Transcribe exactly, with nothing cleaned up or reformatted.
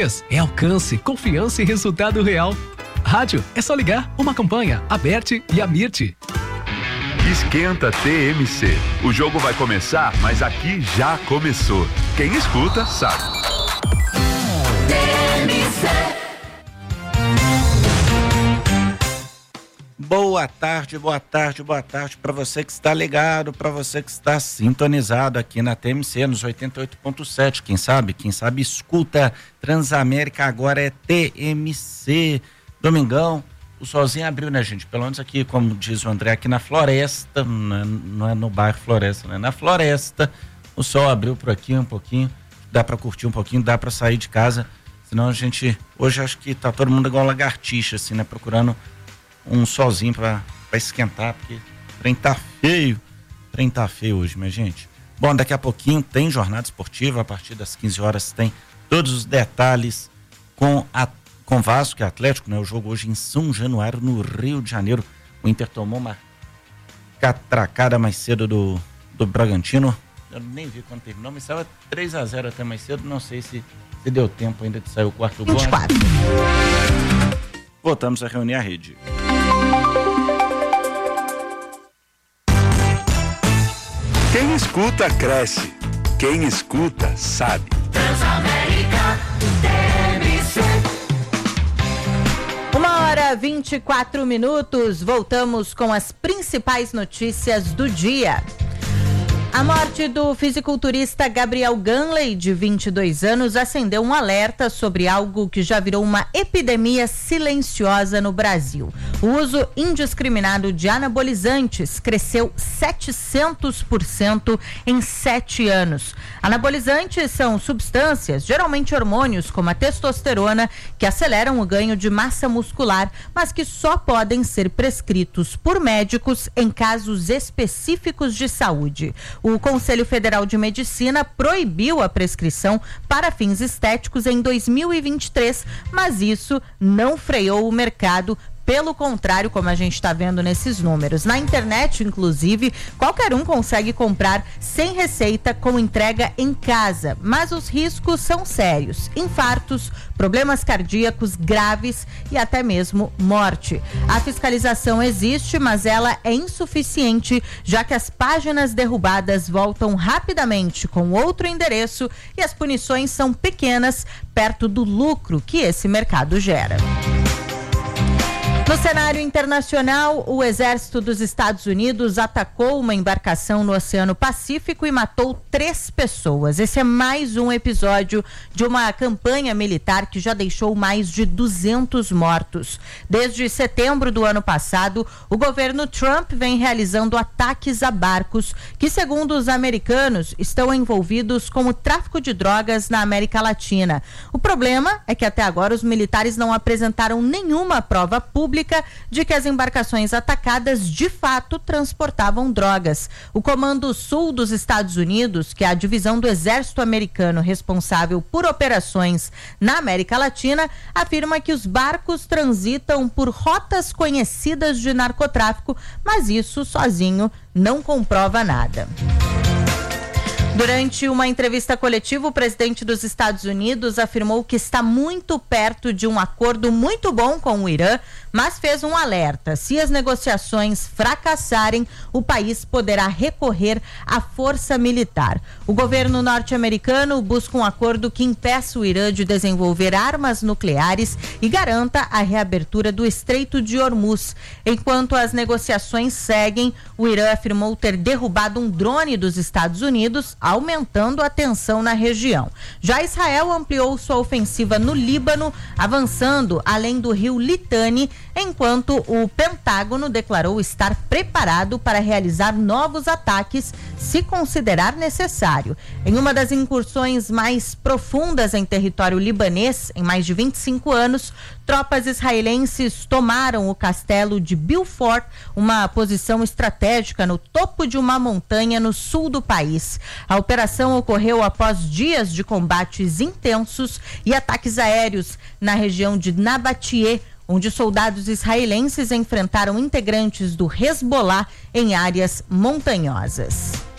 dias é alcance, confiança e resultado real. Rádio, é só ligar uma campanha, Aberte e Amirte. Esquenta T M C. O jogo vai começar, mas aqui já começou. Quem escuta, sabe. T M C. Boa tarde, boa tarde, boa tarde para você que está ligado, para você que está sintonizado aqui na T M C nos oitenta e oito ponto sete. Quem sabe, quem sabe escuta. Transamérica agora é T M C. Domingão, o solzinho abriu, né, gente? Pelo menos aqui, como diz o André, aqui na Floresta, não é, não é no bairro Floresta, né? Na Floresta, o sol abriu por aqui um pouquinho, dá para curtir um pouquinho, dá para sair de casa, senão a gente, hoje acho que tá todo mundo igual lagartixa, assim, né? Procurando um solzinho para esquentar, porque o trem tá feio, o trem tá feio hoje, minha gente. Bom, daqui a pouquinho tem jornada esportiva, a partir das quinze horas tem todos os detalhes com a com Vasco e Atlético, né? O jogo hoje em São Januário, no Rio de Janeiro. O Inter tomou uma catracada mais cedo do, do Bragantino. Eu nem vi quando terminou, mas estava três a zero até mais cedo. Não sei se, se deu tempo ainda de sair o quarto gol. vinte e quatro. Voltamos a reunir a rede. Quem escuta, cresce. Quem escuta, sabe. Transamérica, T M C. Uma hora vinte e quatro minutos, voltamos com as principais notícias do dia. A morte do fisiculturista Gabriel Ganley, de vinte e dois anos, acendeu um alerta sobre algo que já virou uma epidemia silenciosa no Brasil. O uso indiscriminado de anabolizantes cresceu setecentos por cento em sete anos. Anabolizantes são substâncias, geralmente hormônios, como a testosterona, que aceleram o ganho de massa muscular, mas que só podem ser prescritos por médicos em casos específicos de saúde. O Conselho Federal de Medicina proibiu a prescrição para fins estéticos em dois mil e vinte e três, mas isso não freou o mercado. Pelo contrário, como a gente está vendo nesses números. Na internet, inclusive, qualquer um consegue comprar sem receita com entrega em casa. Mas os riscos são sérios. Infartos, problemas cardíacos graves e até mesmo morte. A fiscalização existe, mas ela é insuficiente, já que as páginas derrubadas voltam rapidamente com outro endereço e as punições são pequenas, perto do lucro que esse mercado gera. No cenário internacional, o exército dos Estados Unidos atacou uma embarcação no Oceano Pacífico e matou três pessoas. Esse é mais um episódio de uma campanha militar que já deixou mais de duzentos mortos. Desde setembro do ano passado, o governo Trump vem realizando ataques a barcos que, segundo os americanos, estão envolvidos com o tráfico de drogas na América Latina. O problema é que até agora os militares não apresentaram nenhuma prova pública de que as embarcações atacadas de fato transportavam drogas. O Comando Sul dos Estados Unidos, que é a divisão do exército americano responsável por operações na América Latina, afirma que os barcos transitam por rotas conhecidas de narcotráfico, mas isso sozinho não comprova nada. Durante uma entrevista coletiva, o presidente dos Estados Unidos afirmou que está muito perto de um acordo muito bom com o Irã, mas fez um alerta: se as negociações fracassarem, o país poderá recorrer à força militar. O governo norte-americano busca um acordo que impeça o Irã de desenvolver armas nucleares e garanta a reabertura do Estreito de Hormuz. Enquanto as negociações seguem, o Irã afirmou ter derrubado um drone dos Estados Unidos, aumentando a tensão na região. Já Israel ampliou sua ofensiva no Líbano, avançando além do rio Litani, enquanto o Pentágono declarou estar preparado para realizar novos ataques se considerar necessário. Em uma das incursões mais profundas em território libanês, em mais de vinte e cinco anos, tropas israelenses tomaram o castelo de Beaufort, uma posição estratégica no topo de uma montanha no sul do país. A operação ocorreu após dias de combates intensos e ataques aéreos na região de Nabatie, onde soldados israelenses enfrentaram integrantes do Hezbollah em áreas montanhosas.